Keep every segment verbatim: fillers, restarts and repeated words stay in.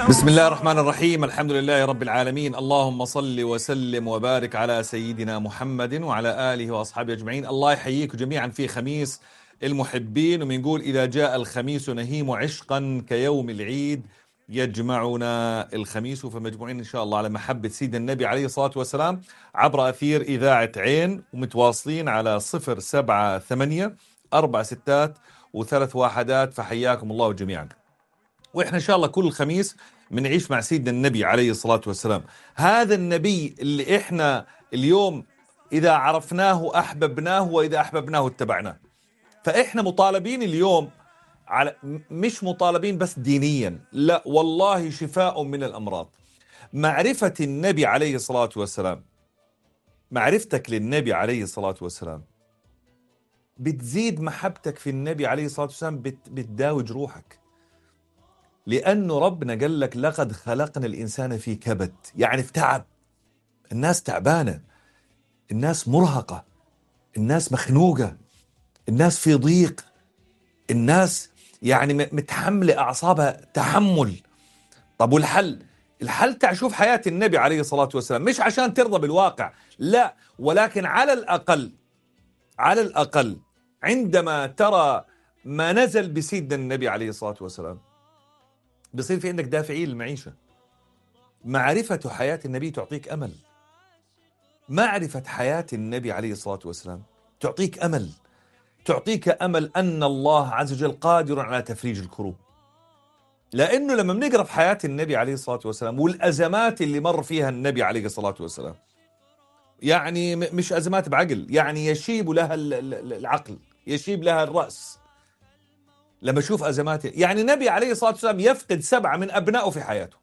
بسم الله الرحمن الرحيم. الحمد لله رب العالمين. اللهم صل وسلم وبارك على سيدنا محمد وعلى آله وأصحابه أجمعين. الله يحييكم جميعا في خميس المحبين، وبنقول إذا جاء الخميس نهيم عشقا كيوم العيد يجمعنا الخميس، فمجموعين إن شاء الله على محبة سيدنا النبي عليه الصلاة والسلام عبر أثير إذاعة عين، ومتواصلين على صفر سبعة ثمانية أربع ستات وثلاث واحدات. فحياكم الله جميعا. وإحنا إن شاء الله كل خميس بنعيش مع سيدنا النبي عليه الصلاة والسلام، هذا النبي اللي إحنا اليوم إذا عرفناه أحببناه، وإذا أحببناه اتبعناه. فإحنا مطالبين اليوم على مش مطالبين بس دينيا، لا والله شفاء من الأمراض. معرفة النبي عليه الصلاة والسلام، معرفتك للنبي عليه الصلاة والسلام بتزيد محبتك في النبي عليه الصلاة والسلام، بت بتداوي جروحك. لأنه ربنا قال لك لقد خلقنا الإنسان في كبد، يعني في تعب. الناس تعبانة، الناس مرهقة، الناس مخنوقة، الناس في ضيق، الناس يعني متحملة أعصابها تحمل. طب والحل؟ الحل تعال شوف حياة النبي عليه الصلاة والسلام، مش عشان ترضى بالواقع، لا، ولكن على الأقل على الأقل عندما ترى ما نزل بسيدنا النبي عليه الصلاة والسلام بصير في عندك دافعين للمعيشة. معرفة حياة النبي تعطيك أمل. معرفة حياة النبي عليه الصلاة والسلام تعطيك أمل، تعطيك أمل أن الله عز وجل قادر على تفريج الكروب. لأنه لما بنقرأ في حياة النبي عليه الصلاة والسلام والأزمات اللي مر فيها النبي عليه الصلاة والسلام، يعني مش أزمات بعقل، يعني يشيب لها العقل، يشيب لها الرأس لما شوف أزماته. يعني النبي عليه الصلاة والسلام يفقد سبعة من أبنائه في حياته.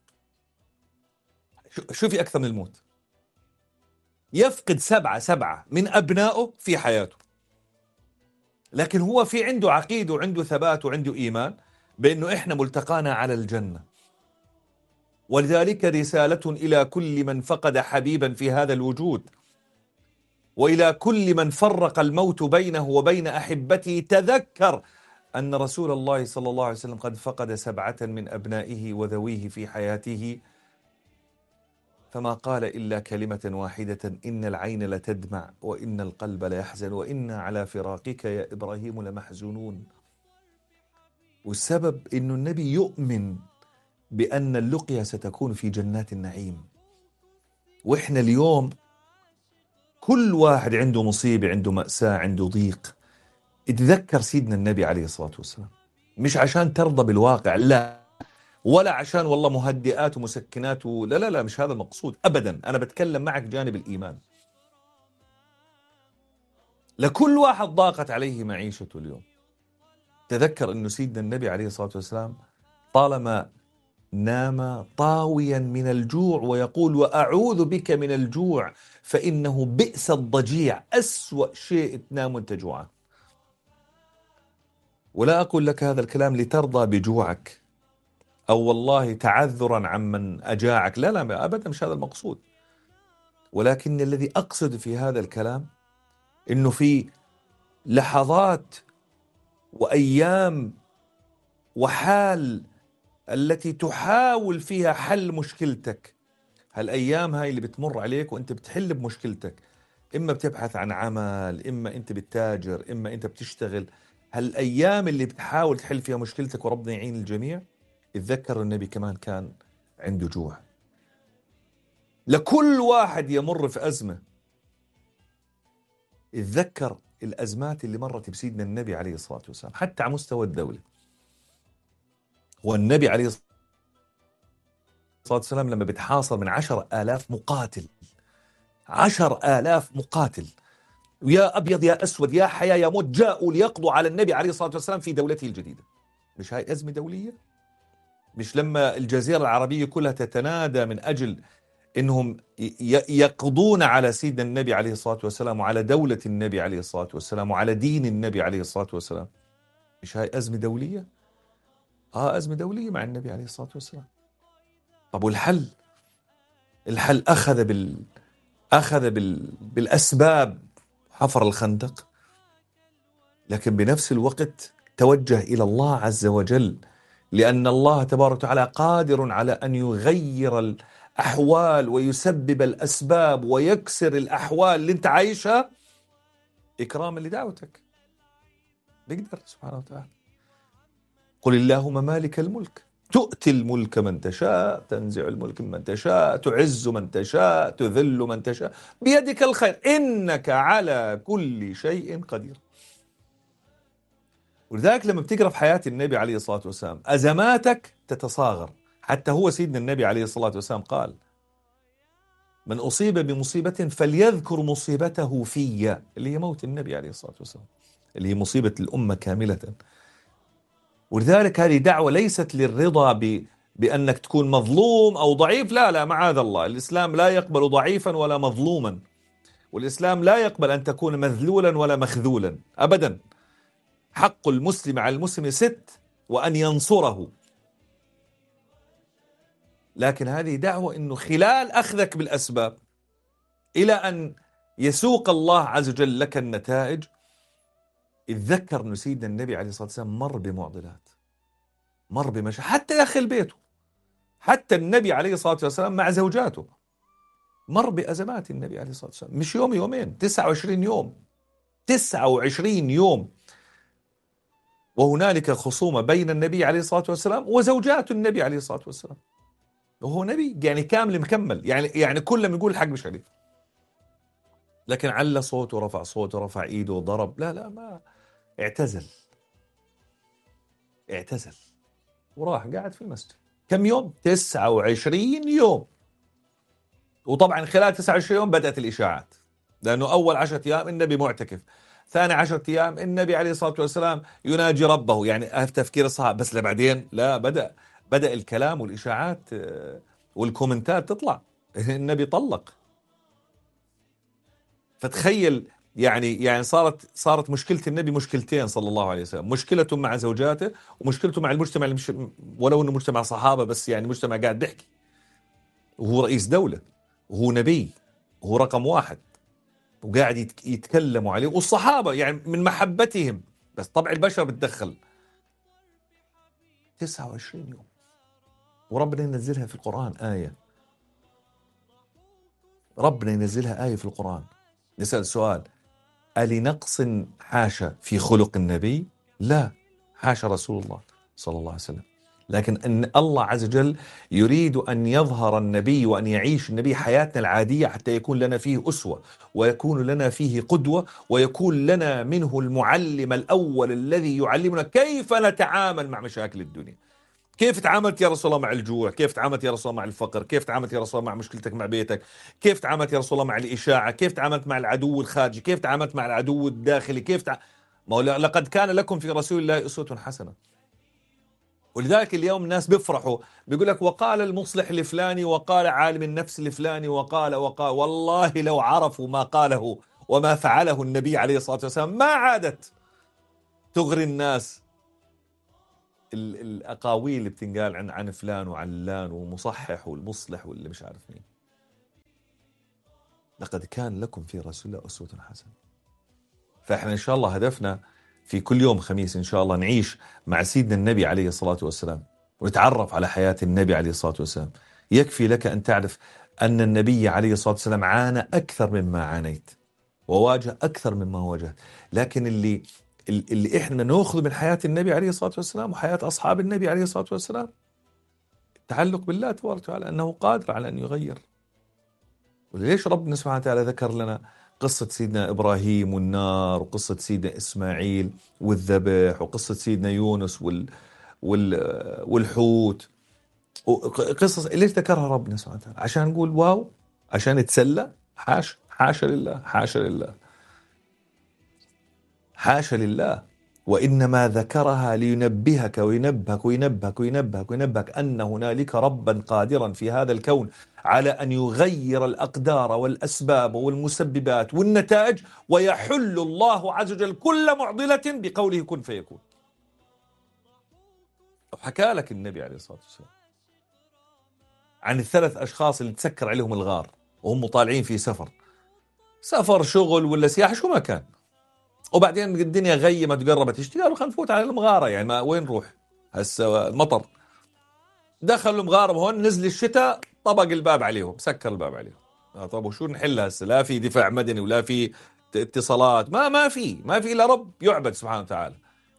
شوفي أكثر من الموت، يفقد سبعة سبعة من أبنائه في حياته، لكن هو في عنده عقيدة وعنده ثبات وعنده إيمان بأنه إحنا ملتقانا على الجنة. ولذلك رسالة إلى كل من فقد حبيبا في هذا الوجود، وإلى كل من فرق الموت بينه وبين أحبته، تذكر أن رسول الله صلى الله عليه وسلم قد فقد سبعة من أبنائه وذويه في حياته، فما قال إلا كلمة واحدة: إن العين لتدمع وإن القلب ليحزن وإنا على فراقك يا إبراهيم لمحزونون. والسبب إنه النبي يؤمن بأن اللقيا ستكون في جنات النعيم. وإحنا اليوم كل واحد عنده مصيبة، عنده مأساة، عنده ضيق، اتذكر سيدنا النبي عليه الصلاة والسلام. مش عشان ترضى بالواقع، لا، ولا عشان والله مهدئات ومسكنات و... لا لا لا، مش هذا المقصود أبدا. أنا بتكلم معك جانب الإيمان. لكل واحد ضاقت عليه معيشته اليوم، تذكر أنه سيدنا النبي عليه الصلاة والسلام طالما نام طاويا من الجوع ويقول: وأعوذ بك من الجوع فإنه بئس الضجيع، أسوأ شيء تنام وانت جوعان. ولا أقول لك هذا الكلام لترضى بجوعك أو والله تعذرا عمن أجاعك، لا لا أبدا، مش هذا المقصود. ولكن الذي أقصد في هذا الكلام إنه في لحظات وأيام وحال التي تحاول فيها حل مشكلتك، هالأيام هاي اللي بتمر عليك وأنت بتحل بمشكلتك، إما بتبحث عن عمل، إما أنت بتتاجر، إما أنت بتشتغل، هالأيام اللي بتحاول تحل فيها مشكلتك وربنا يعين الجميع، اتذكر النبي كمان كان عنده جوع. لكل واحد يمر في أزمة اتذكر الأزمات اللي مرت بسيدنا النبي عليه الصلاة والسلام، حتى على مستوى الدولة. والنبي عليه الصلاة والسلام لما بتحاصر من عشر آلاف مقاتل، عشر آلاف مقاتل، ويا أبيض يا أسود يا حياة يا موت، جاءوا ليقضوا على النبي عليه الصلاة والسلام في دولته الجديدة. مش هاي أزمة دولية؟ مش لما الجزيرة العربية كلها تتنادى من أجل إنهم يقضون على سيدنا النبي عليه الصلاة والسلام وعلى دولة النبي عليه الصلاة والسلام وعلى دين النبي عليه الصلاة والسلام؟ مش هاي أزمة دولية؟ آه أزمة دولية مع النبي عليه الصلاة والسلام. طب والحل؟ الحل أخذ بال أخذ بال... بالأسباب، حفر الخندق، لكن بنفس الوقت توجه إلى الله عز وجل لأن الله تبارك وتعالى قادر على أن يغير الأحوال ويسبب الأسباب ويكسر الأحوال اللي أنت عايشها إكراما لدعوتك. بيقدر سبحانه وتعالى. قل اللهم مالك الملك تؤتي الملك من تشاء، تنزع الملك من تشاء، تعز من تشاء، تذل من تشاء، بيدك الخير إنك على كل شيء قدير. ولذلك لما بتقرأ في حياة النبي عليه الصلاة والسلام أزماتك تتصاغر. حتى هو سيدنا النبي عليه الصلاة والسلام قال: من أصيب بمصيبة فليذكر مصيبته في، اللي هي موت النبي عليه الصلاة والسلام، اللي هي مصيبة الأمة كاملة. ولذلك هذه دعوة ليست للرضا ب... بأنك تكون مظلوم أو ضعيف، لا لا، معاذ الله. الإسلام لا يقبل ضعيفا ولا مظلوما، والإسلام لا يقبل أن تكون مذلولا ولا مخذولا أبدا. حق المسلم على المسلم ست، وأن ينصره. لكن هذه دعوة أنه خلال أخذك بالأسباب إلى أن يسوق الله عز وجل لك النتائج. اتذكر أن سيدنا النبي عليه الصلاة والسلام مر بمعضلات، مر بمشاكل، حتى داخل بيته. حتى النبي عليه الصلاة والسلام مع زوجاته مر بأزمات. النبي عليه الصلاة والسلام مش يوم يومين، تسعة وعشرين يوم، تسعة وعشرين يوم. وهنالك خصومة بين النبي عليه الصلاة والسلام وزوجات النبي عليه الصلاة والسلام، وهو نبي يعني كامل مكمل، يعني يعني كل ما يقول الحق مش عليه. لكن على صوته، رفع صوته، رفع ايده، ضرب، لا لا، ما اعتزل اعتزل وراح قاعد في المسجد. كم يوم؟ تسعة وعشرين يوم. وطبعا خلال تسعة وعشرين يوم بدأت الإشاعات، لأنه أول عشرة أيام النبي معتكف، ثاني عشرة أيام النبي عليه الصلاة والسلام يناجي ربه، يعني تفكير الصحابة. بس لبعدين لا، بدأ بدأ الكلام والإشاعات والكومنتات تطلع. النبي طلق. فتخيل يعني يعني صارت صارت مشكلة النبي مشكلتين صلى الله عليه وسلم: مشكلته مع زوجاته، ومشكلته مع المجتمع اللي مش، ولو انه مجتمع صحابة بس، يعني مجتمع قاعد بيحكي، وهو رئيس دولة، وهو نبي، وهو رقم واحد، وقاعد يتكلموا عليه، والصحابة يعني من محبتهم، بس طبع البشر بتدخل. تسعة وعشرين يوم، وربنا ينزلها في القرآن آية. ربنا ينزلها آية في القرآن. نسأل سؤال: ألنقص حاشا في خلق النبي؟ لا، حاشا رسول الله صلى الله عليه وسلم. لكن أن الله عز وجل يريد أن يظهر النبي وأن يعيش النبي حياتنا العادية، حتى يكون لنا فيه أسوة، ويكون لنا فيه قدوة، ويكون لنا منه المعلم الأول الذي يعلمنا كيف نتعامل مع مشاكل الدنيا. كيف تعاملت يا رسول الله مع الجوع؟ كيف تعاملت يا رسول الله مع الفقر؟ كيف تعاملت يا رسول الله مع مشكلتك مع بيتك؟ كيف تعاملت يا رسول الله مع الإشاعة؟ كيف تعاملت مع العدو الخارجي؟ كيف تعاملت مع العدو الداخلي؟ كيف تع... ما هو لقد كان لكم في رسول الله أسوة حسنة. ولذلك اليوم الناس بيفرحوا، بيقول لك وقال المصلح الفلاني، وقال عالم النفس الفلاني، وقال وقال. والله لو عرفوا ما قاله وما فعله النبي عليه الصلاة والسلام ما عادت تغري الناس الأقاويل اللي بتنقال عن عن فلان وعلان ومصحح والمصلح واللي مش عارف مين. لقد كان لكم في رسول الله أسوة حسنة. فإحنا إن شاء الله هدفنا في كل يوم خميس إن شاء الله نعيش مع سيدنا النبي عليه الصلاة والسلام، ونتعرف على حياة النبي عليه الصلاة والسلام. يكفي لك أن تعرف أن النبي عليه الصلاة والسلام عانى أكثر مما عانيت، وواجه أكثر مما واجهت. لكن اللي اللي إحنا نأخذ من حياة النبي عليه الصلاة والسلام وحياة أصحاب النبي عليه الصلاة والسلام التعلق بالله تبارك وتعالى، أنه قادر على أن يغير. وليش ربنا سبحانه وتعالى ذكر لنا قصة سيدنا إبراهيم والنار، وقصة سيدنا إسماعيل والذبح، وقصة سيدنا يونس وال وال والحوت، قصص ليش ذكرها ربنا سبحانه وتعالى؟ عشان نقول واو، عشان نتسلى؟ حاشا حاشا لله، حاشا لله، حاشا لله. وإنما ذكرها لينبهك وينبهك وينبهك وينبهك وينبهك أن هنالك ربا قادرا في هذا الكون على أن يغير الأقدار والأسباب والمسببات والنتائج، ويحل الله عز وجل كل معضلة بقوله كن فيكون. وحكى لك النبي عليه الصلاة والسلام عن الثلاث أشخاص اللي تسكر عليهم الغار وهم طالعين في سفر، سفر شغل ولا سياحة شو ما كان، وبعدين الدنيا غيمت وقربت تشتي، قالوا خلينا نفوت على المغارة، يعني ما وين نروح؟ هسه المطر، دخلوا مغاربة هون، نزل الشتاء طبق الباب عليهم، سكر الباب عليهم. آه طب وشو نحل هسه؟ لا في دفاع مدني ولا في اتصالات، ما ما في ما في الا رب يعبد سبحانه وتعالى.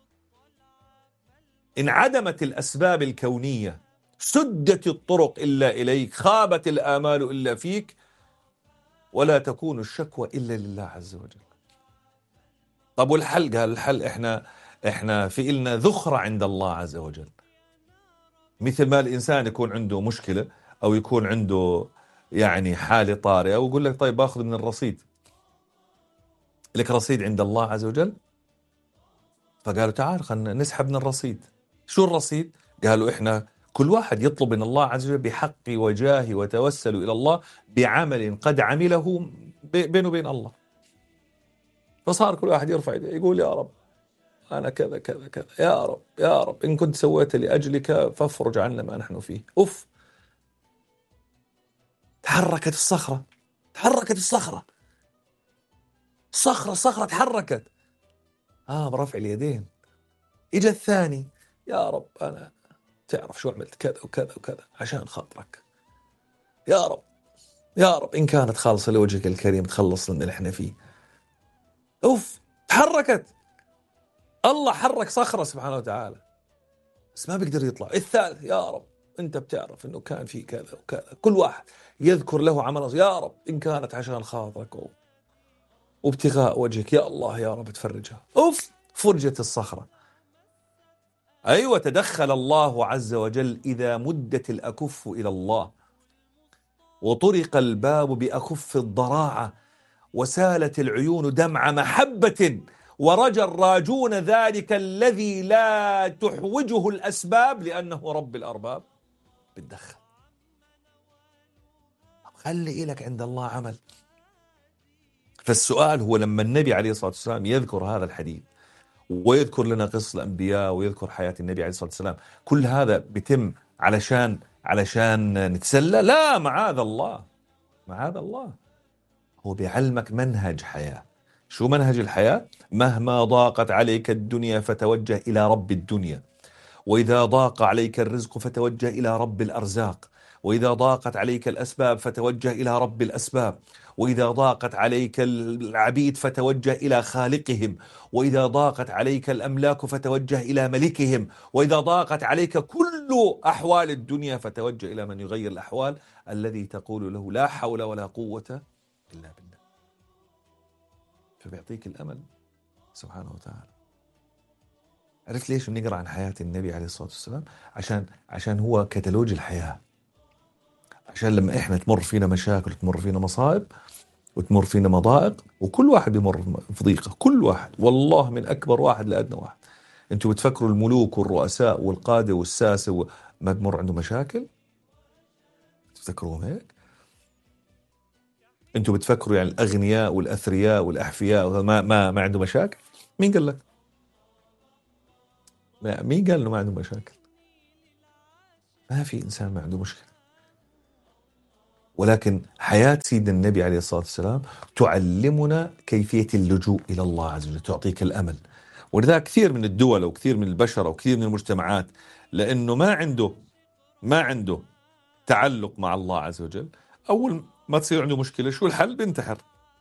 انعدمت الأسباب الكونية، سدت الطرق إلا إليك، خابت الآمال إلا فيك، ولا تكون الشكوى إلا لله عز وجل. طب والحل؟ قال الحل إحنا إحنا في إلنا ذخرة عند الله عز وجل. مثل ما الإنسان يكون عنده مشكلة أو يكون عنده يعني حالة طارئة ويقول لك طيب باخذ من الرصيد، لك رصيد عند الله عز وجل. فقالوا تعال خلينا نسحب من الرصيد. شو الرصيد؟ قالوا إحنا كل واحد يطلب من الله عز وجل بحق وجاه وتوسل إلى الله بعمل قد عمله بينه وبين الله. فصار كل واحد يرفع يده يقول يا رب أنا كذا كذا كذا، يا رب يا رب إن كنت سويت لأجلك فافرج عنا ما نحن فيه. أوف، تحركت الصخرة، تحركت الصخرة، الصخرة الصخرة تحركت. آه برفع اليدين. إجا الثاني، يا رب أنا تعرف شو عملت كذا وكذا وكذا عشان خاطرك، يا رب يا رب إن كانت خالصة لوجهك الكريم تخلص لنا اللي احنا فيه. أوف، تحركت. الله حرك صخرة سبحانه وتعالى، بس ما بيقدر يطلع. الثالث، يا رب أنت بتعرف إنه كان في كذا وكذا. كل واحد يذكر له عمل، يا رب إن كانت عشان خاطرك وابتغاء وجهك يا الله يا رب تفرجها. أوف، فرجت الصخرة. أيوة، تدخل الله عز وجل إذا مدت الأكف إلى الله، وطرق الباب بأكف الضراعة، وسالت العيون دمع محبة، ورجى الراجون ذلك الذي لا تحوجه الأسباب لأنه رب الأرباب. بتدخل. خلي إلك عند الله عمل. فالسؤال هو لما النبي عليه الصلاة والسلام يذكر هذا الحديث ويذكر لنا قصة الأنبياء ويذكر حياة النبي عليه الصلاة والسلام، كل هذا بيتم علشان علشان نتسلى؟ لا، معاذ الله، معاذ الله. هو بيعلمك منهج حياة. شو منهج الحياة؟ مهما ضاقت عليك الدنيا فتوجه إلى رب الدنيا، وإذا ضاق عليك الرزق فتوجه إلى رب الأرزاق، وإذا ضاقت عليك الأسباب فتوجه إلى رب الأسباب، وإذا ضاقت عليك العبيد فتوجه إلى خالقهم، وإذا ضاقت عليك الأملاك فتوجه إلى ملكهم، وإذا ضاقت عليك كل أحوال الدنيا فتوجه إلى من يغير الأحوال، الذي تقول له لا حول ولا قوة إلا بالله. فبيعطيك الأمل سبحانه وتعالى. عرفت ليش بنقرأ عن حياة النبي عليه الصلاة والسلام؟ عشان عشان هو كتالوج الحياة. عشان لما إحنا تمر فينا مشاكل، تمر فينا مصائب، وتمر فينا مضائق، وكل واحد بيمر في ضيقة، كل واحد والله من أكبر واحد لأدنى واحد. أنتوا بتفكروا الملوك والرؤساء والقادة والساسة ما بمر عنده مشاكل؟ تفكروهم هيك؟ أنتوا بتفكروا يعني الأغنياء والأثرياء والأحفياء ما ما ما عنده مشاكل؟ مين قال لك؟ مين قال إنه ما عنده مشاكل؟ ما في إنسان ما عنده مشكلة. ولكن حياة سيدنا النبي عليه الصلاة والسلام تعلمنا كيفية اللجوء إلى الله عز وجل، تعطيك الأمل. ولذلك كثير من الدول وكثير من البشر وكثير من المجتمعات، لأنه ما عنده ما عنده تعلق مع الله عز وجل، أول ما تصير عنده مشكلة شو الحل؟ بينتحر.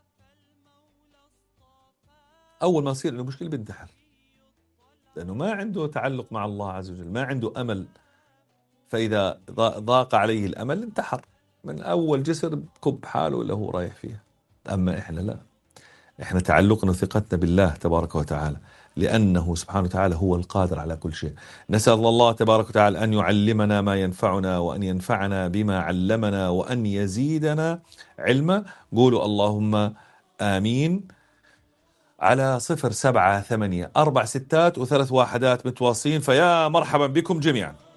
أول ما يصير عنده مشكلة بينتحر، لأنه ما عنده تعلق مع الله عز وجل، ما عنده أمل. فإذا ضاق عليه الأمل انتحر من أول جسر، بكب حاله اللي هو رايح فيها. أما إحنا لا، إحنا تعلقنا وثقتنا بالله تبارك وتعالى، لأنه سبحانه وتعالى هو القادر على كل شيء. نسأل الله تبارك وتعالى أن يعلمنا ما ينفعنا، وأن ينفعنا بما علمنا، وأن يزيدنا علما. قولوا اللهم آمين. على صفر سبعة ثمانية أربع ستات وثلاث واحدات متواصلين، فيا مرحبا بكم جميعا.